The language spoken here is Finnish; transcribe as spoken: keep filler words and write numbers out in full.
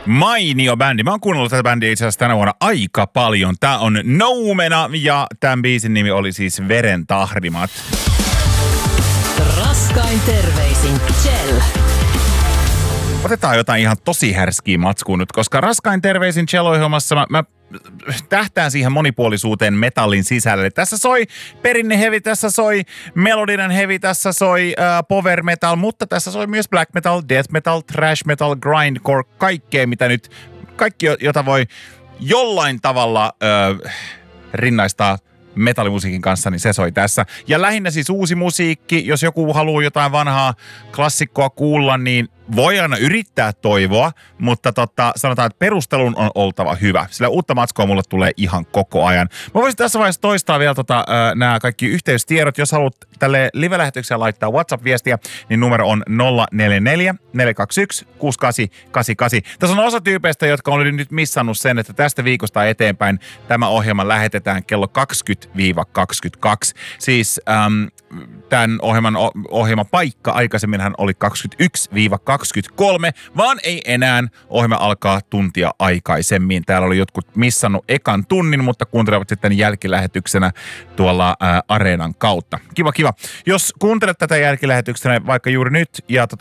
Mainio bändi. Mä oon kuunnellut tätä bändiä itse asiassa tänä vuonna aika paljon. Tää on Noumena ja tämän biisin nimi oli siis Veren tahrimat. Raskain terveisin Kjell. Otetaan jotain ihan tosi härskiä matskuun nyt, koska Raskain terveisin Kjell-ohjelmassa mä, mä tähtään siihen monipuolisuuteen metallin sisälle. Tässä soi perinne heavy, tässä soi melodinen heavy, tässä soi äh, power metal, mutta tässä soi myös black metal, death metal, thrash metal, grindcore, kaikkea mitä nyt, kaikki jota voi jollain tavalla äh, rinnaistaa metallimusiikin kanssa, niin se soi tässä. Ja lähinnä siis uusi musiikki, jos joku haluaa jotain vanhaa klassikkoa kuulla, niin voi aina yrittää toivoa, mutta tota, sanotaan, että perustelun on oltava hyvä. Sillä uutta matskoa mulle tulee ihan koko ajan. Mä voisin tässä vaiheessa toistaa vielä tota, äh, nämä kaikki yhteystiedot. Jos haluat tälle live-lähetykseen laittaa WhatsApp-viestiä, niin numero on nolla neljä neljä neljä kaksi yksi kuusi kahdeksan kahdeksan kahdeksan. Tässä on osa tyypeistä, jotka on nyt missannut sen, että tästä viikosta eteenpäin tämä ohjelma lähetetään kello kaksikymmentä kaksikymmentäkaksi. Siis ähm, tämän ohjelman ohjelmapaikka aikaisemminhan oli kaksikymmentäyksi kaksikymmentäkolme, vaan ei enää. Ohjelma alkaa tuntia aikaisemmin. Täällä oli jotkut missannut ekan tunnin, mutta kuuntelevat sitten jälkilähetyksenä tuolla ää, Areenan kautta. Kiva, kiva. Jos kuuntelet tätä jälkilähetyksenä vaikka juuri nyt ja tota,